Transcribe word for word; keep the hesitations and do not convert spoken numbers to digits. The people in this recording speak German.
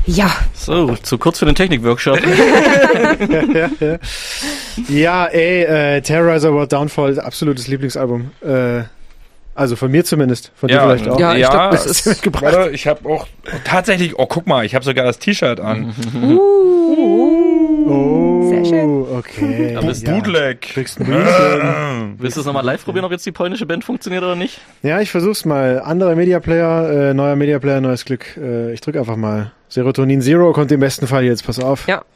Ja. So, zu kurz für den Technik-Workshop. ja, ja. ja, ey, äh, Terrorizer World Downfall, absolutes Lieblingsalbum. Äh, also von mir zumindest, von ja, dir vielleicht auch. Ja, ich ja, glaub, das ist mitgebracht. Warte, ich habe auch tatsächlich, oh guck mal, ich habe sogar das T-Shirt an. Oh, Sehr schön. okay. Aber ist ja. Bootleg. Kriegst ein Blümchen. Willst du es nochmal live probieren, ob jetzt die polnische Band funktioniert oder nicht? Ja, ich versuch's mal. Anderer Media Player, äh, neuer Media Player, neues Glück. Äh, ich drück einfach mal. Serotonin Zero kommt im besten Fall jetzt, pass auf. Ja.